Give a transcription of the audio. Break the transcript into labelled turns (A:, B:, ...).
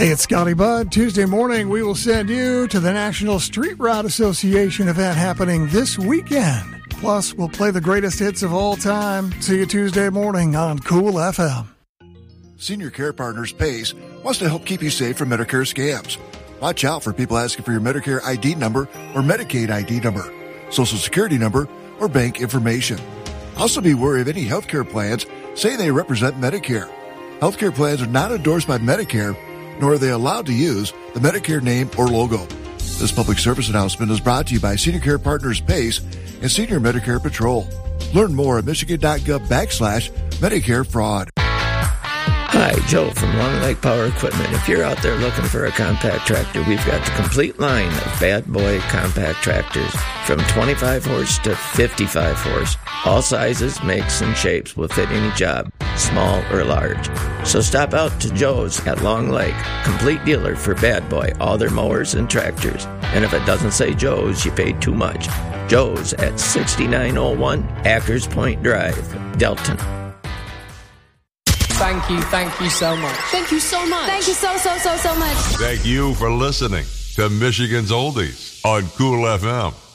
A: Hey, it's Scotty Budd. Tuesday morning, we will send you to the National Street Rod Association event happening this weekend. Plus, we'll play the greatest hits of all time. See you Tuesday morning on Cool FM.
B: Senior Care Partners PACE wants to help keep you safe from Medicare scams. Watch out for people asking for your Medicare ID number or Medicaid ID number, Social Security number, or bank information. Also be wary of any healthcare plans saying they represent Medicare. Healthcare plans are not endorsed by Medicare, nor are they allowed to use the Medicare name or logo. This public service announcement is brought to you by Senior Care Partners PACE and Senior Medicare Patrol. Learn more at michigan.gov/Medicare fraud.
C: Hi, Joe from Long Lake Power Equipment. If you're out there looking for a compact tractor, we've got the complete line of Bad Boy compact tractors from 25 horse to 55 horse. All sizes, makes, and shapes will fit any job, small or large. So stop out to Joe's at Long Lake, complete dealer for Bad Boy, all their mowers and tractors. And if it doesn't say Joe's, you paid too much. Joe's at 6901 Ackers Point Drive, Delton.
D: Thank you so much.
E: Thank you so much. Thank you so much.
F: Thank you for listening to Michigan's Oldies on Cool FM.